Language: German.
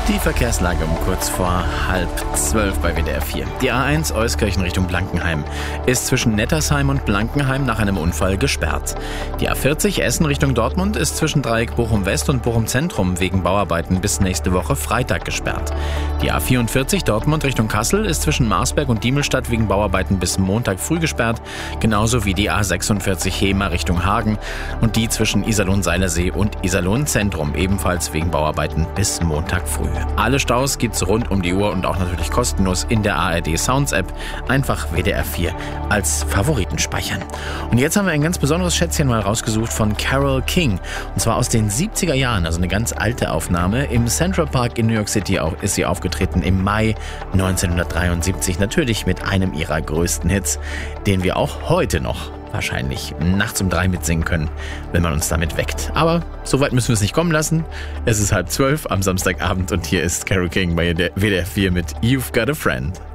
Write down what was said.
Die Verkehrslage um kurz vor 11:30 bei WDR 4. Die A1 Euskirchen Richtung Blankenheim ist zwischen Nettersheim und Blankenheim nach einem Unfall gesperrt. Die A40 Essen Richtung Dortmund ist zwischen Dreieck Bochum West und Bochum Zentrum wegen Bauarbeiten bis nächste Woche Freitag gesperrt. Die A44 Dortmund Richtung Kassel ist zwischen Marsberg und Diemelstadt wegen Bauarbeiten bis Montag früh gesperrt, genauso wie die A46 Hemer Richtung Hagen und die zwischen Iserlohn-Seilersee und Iserlohn-Zentrum ebenfalls wegen Bauarbeiten bis Montag früh. Alle Staus gibt's rund um die Uhr und auch natürlich kostenlos in der ARD Sounds App. Einfach WDR 4 als Favoriten speichern. Und jetzt haben wir ein ganz besonderes Schätzchen mal rausgesucht von Carole King. Und zwar aus den 70er Jahren, also eine ganz alte Aufnahme. Im Central Park in New York City ist sie aufgetreten im Mai 1973. Natürlich mit einem ihrer größten Hits, den wir auch heute noch wahrscheinlich nachts um 3 mitsingen können, wenn man uns damit weckt. Aber so weit müssen wir es nicht kommen lassen. Es ist 11:30 am Samstagabend und hier ist Carole King bei WDR 4 mit You've Got a Friend.